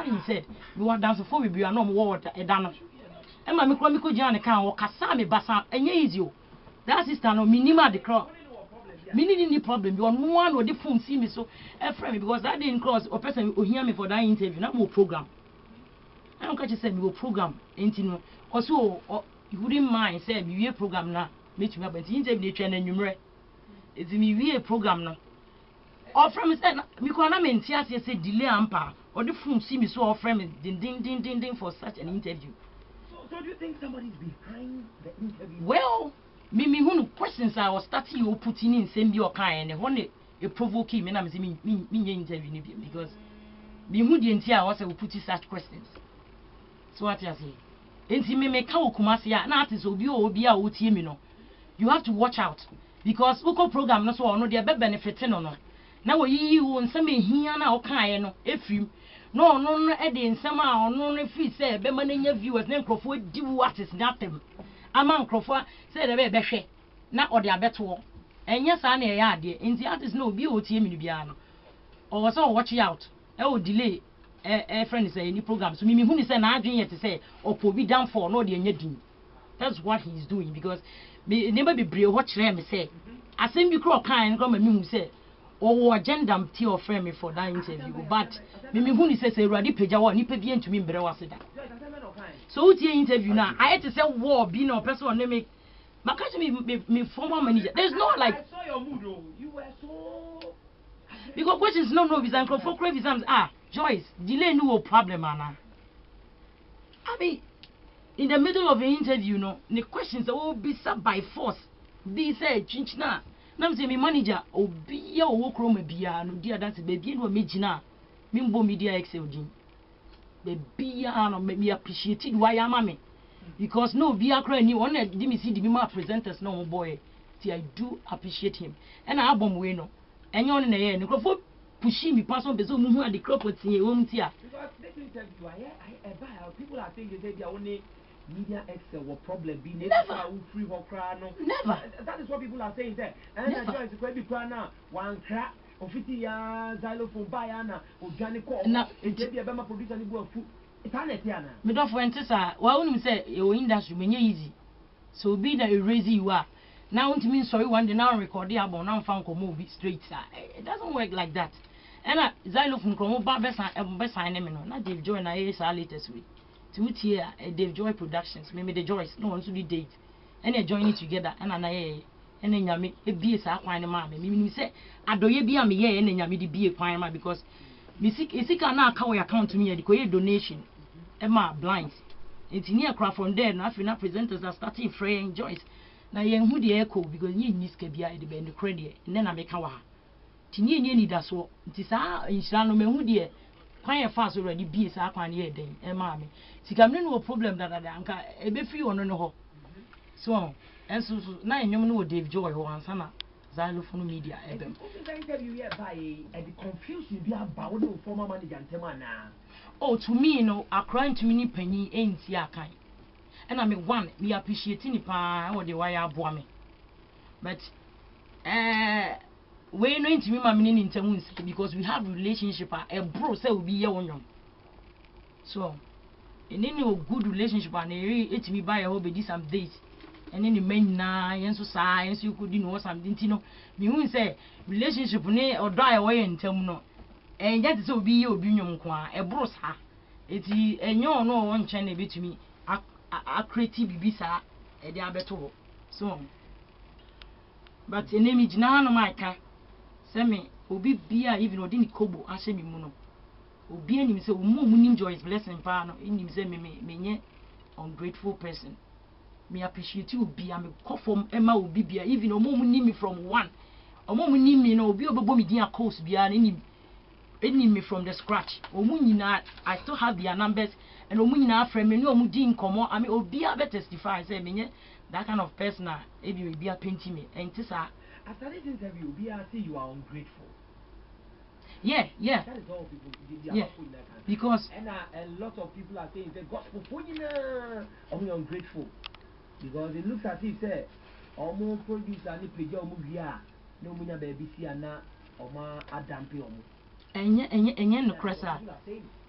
what he said. We were dancing for we are no more a dano. And my micromico Jan can or Kasami Bassa and easy. That sister no minima the crowd. Meaning any problem. You want one or the phone see me so a friend because that didn't cross or person who hear me for that interview, not more program. I don't catch you say we will program ain't you know. Also you wouldn't mind say we a program now. Meet me up and interview train and numerate. It's me a program now. Or from me said me can't maintain say delay ampa or the phone see me so or friend ding for such an interview. So do you think somebody's behind the interview? Well, me who questions I was starting you putting in same your kind and one a provoking me na me interview because me who the entire was will put such questions. So what you say? Enti me ka okumasi ya na artist obi a otie me no. You have to watch out because uko program no so no dey be benefit no no. Na wo yi wo nsem ehia na o kan no efrim. No e de nsem a ono no free say be ma na nya viewers na nkrofo di wo artist na tem. Ama nkrofo say de be hwe na o de abeto. Enye sa na e ya ade. Enti artist no obi otie me no bia no. O so watch out. E o delay friend say any program so me who ni say na adwen yet say opo bi down for no de nya din. That's what he's doing because me never be brave what kire me say asem bi kro kan nko ma me hu say o agenda ti o friend me for that interview but me who ni say urade pagya wa ni pa bi ntumi mbre wase da so utie interview na I had to say war bi na person na me makachi me former manager there's no like I saw your mood though. You were so because questions no visa for crave exams Joyce delay no problem ana I mean in the middle of the interview, no, the questions will be sent by force. They say, Chinchna. Now, say, my manager, oh, be a walk room, no, dear, that's a baby, no, Mijina, Mimbo Media Excel, baby, no, make me appreciate it. Why am I? Because no, be a crying, you want to me see the Mima presenters, no boy. See, I do appreciate him. And I album, we know. And you're in the air, no, pushing me, pass on the Zoom, who had the crop with your own tear. Because this interview, people are saying they are only. Media Excel will problem be never free or cry no. Never. That is what people are saying there. And I join to quite be now. One crack of 50 years, xylophone Bayana, or Johnny Cole. Now, it may be a Bama producer and go food. It's Anetiana. Me don't want to say, well, when you say your industry, when easy. So be that you raise you are. Now, to mean sorry, one day now record the album, now found movie straight. It doesn't work like that. And xylophone come over best sign them, not Dave Joy and I is our latest week. To here, Dave Joy Productions, maybe the Joyce, no one to be date. And they join it together, and then Yami, a beer, wine, mammy. Meaning, say, I do ye be a me, and then Yami the beer, quine, because Missy can now come account to me at the donation. Emma blinds. It's near craft from there, nothing presenters are starting fraying Joyce. Now, young who the echo, because you need to be the bend the credit, and then I make our Tini need that's what it is. In Shano, me who dear. Quite fast already be as I can hear them, and mammy. See, come no problem that I a bit free on no. So, and so now you know Dave Joy or Ansana, xylophone media. Interview here by the confusion be about no former manager and Temana. Oh, to me, no, a crying to me penny ain't ya kind. And I mean, one, me appreciating it or the wire bore me. But, we know into me, my meaning in terms because we have relationship. A bro say will be young. So, in any good relationship, and it me by a hobby this some days, and any men and so science you could know something. You know, me won't say relationship or die away in term and that is so be your union qua a bros ha. It's a no one channel bit to me a creative bisa a diabeto. So, but in image now, no, my car. Semi obi bia even odini kobo ahye me mu no obi anim se omo Joyce blessing pa no enim se me ungrateful person me appreciate obi am kofom ema obi bia even omo nim me from one omo nim me no obi obebo me din akos bia na enim me from the scratch omo nyina I still have their numbers and omo nyina frame me no omo din komo I mean obi a be testify say me that kind of person e bi a paint me entisa. After this interview, BRC, you are ungrateful. Yeah. That is all people do. Yeah. Because and a lot of people are saying the gospel for you I'm ungrateful. Because it looks as if say almost producer any page movie no munya baby see na oma adampe omo. Enye no cressa.